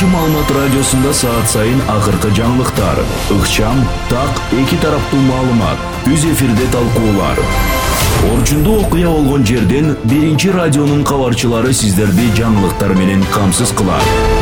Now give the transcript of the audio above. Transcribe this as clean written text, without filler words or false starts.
Биринчи маалымат радиосунда саат сайын акыркы жаңылыктар, ыкчам, так, эки тараптуу маалымат, үз эфирде талкуулар. Орчундуу окуя болгон жерден биринчи радионун кабарчылары сиздерди жаңылыктар менен камсыз кылат.